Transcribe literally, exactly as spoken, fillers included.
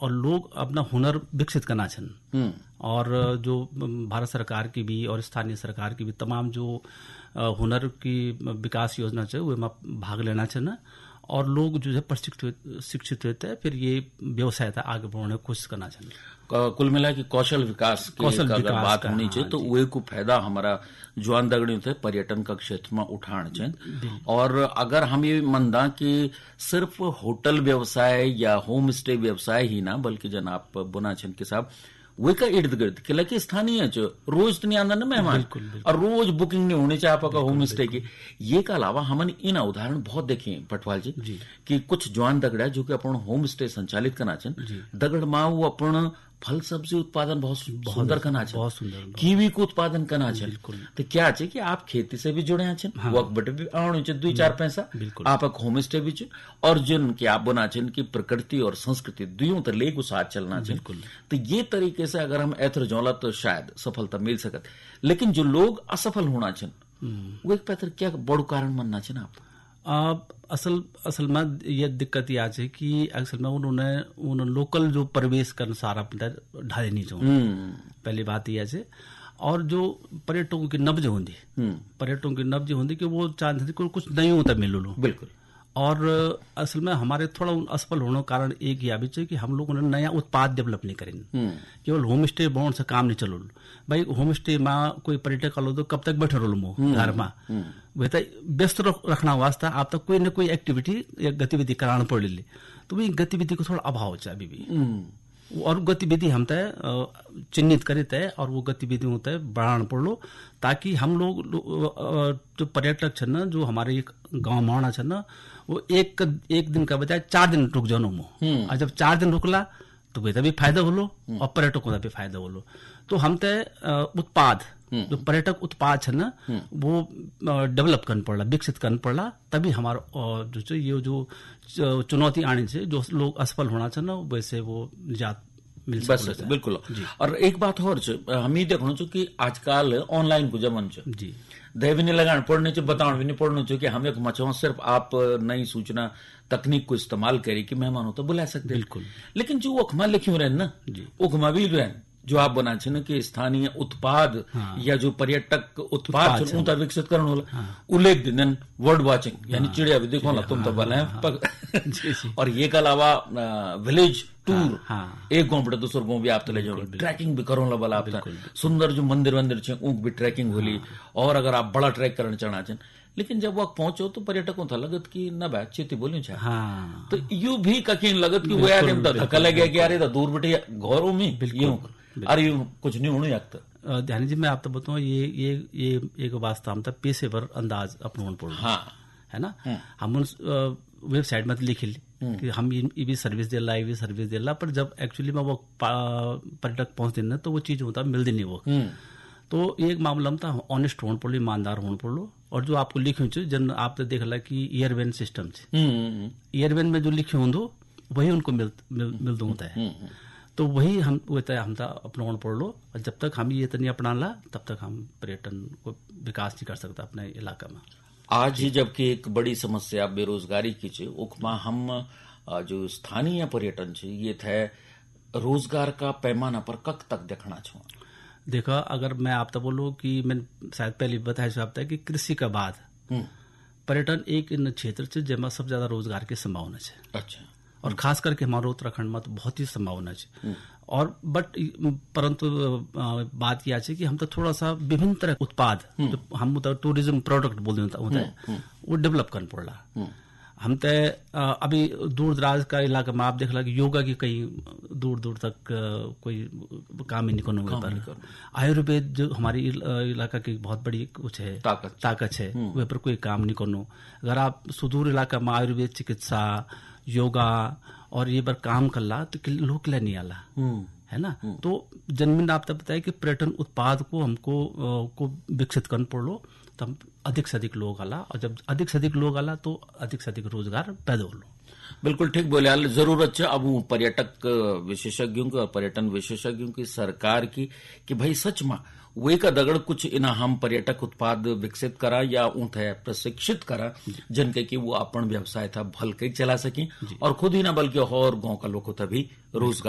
और लोग अपना हुनर विकसित करना छन। और जो भारत सरकार की भी और स्थानीय सरकार की भी तमाम जो हुनर की विकास योजना है वे में भाग लेना छन और लोग जो है प्रशिक्षित शिक्षित होते हैं फिर ये व्यवसाय था आगे बढ़ाने की कोशिश करना चाहिए। कुल मिला के कौशल विकास की कौशल अगर विकास बात का, होनी हाँ, चाहिए तो वे को फायदा हमारा जुआन दगड़ी होते पर्यटन का क्षेत्र में उठान चाहिए। और अगर हम ये मनदा कि सिर्फ होटल व्यवसाय या होम स्टे व्यवसाय ही ना बल्कि जन आप बुना छन के साहब वे का इर्द गिर्द कि स्थानीय जो रोज तो नहीं आंदा ना मेहमान और रोज बुकिंग नहीं होनी चाहिए आपका होम स्टे की। ये का अलावा हमने इन उदाहरण बहुत देखे पटवाल जी, जी कि कुछ जवान दगड़ा जो कि अपन होम स्टे संचालित करना चाहिए दगड़ माँ वो अपन फल सब्जी उत्पादन बहुत सुंदर करना चाहिए, बहुत सुंदर कीवी को उत्पादन करना चाहिए। तो क्या चाहिए कि आप खेती से भी जुड़े हैं हाँ। वक्त बटे भी आने चाहिए दो चार पैसा आप एक होम स्टे भी और जिन के आप बना चाहिए कि प्रकृति और संस्कृति दुयों तो ले को साथ चलना चाहिए। तो ये तरीके से अगर हम ऐथर जौला तो शायद सफलता मिल सकत। लेकिन जो लोग असफल होना चाहिए वो एक पैतर क्या बड़ो कारण मानना चाहिए आप? आ, असल असल में यह दिक्कत ये आज है कि असल में उन्होंने उन लोकल जो परिवेश का अनुसार अपना ढाले नहीं चाहिए पहली बात यह है। और जो पर्यटकों की नब्ज होंगी पर्यटकों की नब्ज होंगी कि वो चाहते को कुछ नहीं होता मिलो लो बिल्कुल। और असल में हमारे थोड़ा असफल होने का कारण एक यह भी चाहिए कि हम लोगों ने नया उत्पाद डेवलप नहीं करेंगे। केवल होम स्टे बॉन्ड से काम नहीं चलो भाई होम स्टे में कोई पर्यटक आलो तो कब तक बैठे रहो मो घर में वह तो व्यस्त रखना वास्ता आप तक कोई न कोई एक्टिविटी या गतिविधि कराना पड़ ली तो वही गतिविधि को थोड़ा अभाव है अभी भी। और गतिविधि हम तय चिन्हित करे तय और वो गतिविधि होता है बढ़ाना पड़ लो ताकि हम लोग जो पर्यटक छन ना जो हमारे एक गांव मावना छन ना वो एक एक दिन का बजाय चार दिन रुक जानो मो और जब चार दिन रुकला तो वे भी फायदा होलो और पर्यटकों का भी फायदा होलो। तो हम तय उत्पाद जो पर्यटक उत्पाद छन ना वो डेवलप करना पड़ला विकसित करना पड़ला तभी हमारा जो ये जो चुनौती आने से जो लोग असफल होना छन ना वैसे वो निजात मिल सकता है। बिल्कुल। और एक बात और हम ये देखना चाहिए कि आजकल ऑनलाइन को जमन जी दे भी नहीं लगाना पड़ने चाहिए बताना भी नहीं पड़ना चाहिए कि हम एक मचो सिर्फ आप नई सूचना तकनीक को इस्तेमाल करें कि मेहमान हो तो बुला सकते। बिल्कुल। लेकिन जो उखमा लिखी रहे ना उखमा भी रहे जो आप बना छे कि स्थानीय उत्पाद हाँ। या जो पर्यटक उत्पाद उत्पाद विकसित करने वाला उल्लेख दिन वर्ड वाचिंग यानी हाँ। चिड़िया भी देखो ना तुम तो बल है। और ये के अलावा विलेज टूर हाँ। एक गांव बड़े दूसरे गांव भी आप तो ले जाओ ट्रैकिंग भी करो वाला आप सुंदर जो मंदिर वंदिर छे ऊक भी ट्रैकिंग होली और अगर आप बड़ा ट्रैक करना चाहना चाहें लेकिन जब वक्त पहुंचो तो पर्यटकों था लगत कि न बात चेती बोली चाहे हाँ। तो यू भी ककीन लगत कि वो यार धक्का लग गया कि यार ये दूर बैठे घरों में यूं अरे कुछ नहीं होने लगता। ध्यान जी मैं आप तो बताऊं ये ये ये एक वास्तव में पेशेवर अंदाज अपनोन पड़ हाँ है ना हम उन वेबसाइट में लिख ली कि हम ये भी सर्विस दे ला ये भी सर्विस दे ला पर जब एक्चुअली में वो पर्यटक पहुंच देना तो वो चीज होता मिलती नहीं वो। तो एक मामला में था ऑनेस्ट होने पड़ लो ईमानदार होने पड़ लो और जो आपको लिखे हो जन आप तो देख ला कि ईयरवेन सिस्टम से ईयरवेन में जो लिखे हों वही उनको मिल मिल होता है तो वही हम वो हम अपना पड़ लो और जब तक हम ये नहीं अपना ला तब तक हम पर्यटन को विकास नहीं कर सकता अपने इलाका में। आज ही जबकि एक बड़ी समस्या बेरोजगारी की छे उखमा हम जो स्थानीय पर्यटन छे ये थे रोजगार का पैमाना पर कब तक देखना छो? देखा अगर मैं आप तो बोलूँ कि मैंने शायद पहले बताया था कि कृषि का बाद पर्यटन एक इन क्षेत्र से जमा सबसे ज्यादा रोजगार की संभावना है। अच्छा। और खास करके हमारे उत्तराखंड में तो बहुत ही संभावना है और बट परंतु बात यह है कि हम तो थोड़ा सा विभिन्न तरह उत्पाद जो हम तो टूरिज्म प्रोडक्ट बोलते होता है वो डेवलप करना पड़ रहा। हम तो अभी दूर दराज का इलाका में आप देख ला कि योगा की कहीं दूर दूर तक कोई काम ही नहीं करना होता। आयुर्वेद जो हमारी इलाका की बहुत बड़ी कुछ है ताकत ताकत है वह पर कोई काम नहीं करना। अगर आप सुदूर इलाका में आयुर्वेद चिकित्सा योगा और ये बार काम कर ला तो लोग किला नहीं आला है ना। तो जन्मिन आप तब बताया कि पर्यटन उत्पाद को हमको को विकसित करना पड़ लो तो हम अधिक से अधिक लोग आला और जब अधिक से अधिक लोग आला तो अधिक से अधिक रोजगार पैदा हो लो। बिल्कुल ठीक बोले जरूरत है अब पर्यटक विशेषज्ञों की और पर्यटन विशेषज्ञों की सरकार की कि भाई सच में वे का दगड़ कुछ इन हम पर्यटक उत्पाद विकसित करा या उन्हें प्रशिक्षित करा जिनके कि वो अपन व्यवसाय था भल के चला सकें और खुद ही ना बल्कि और गांव का लोग तभी रोजगार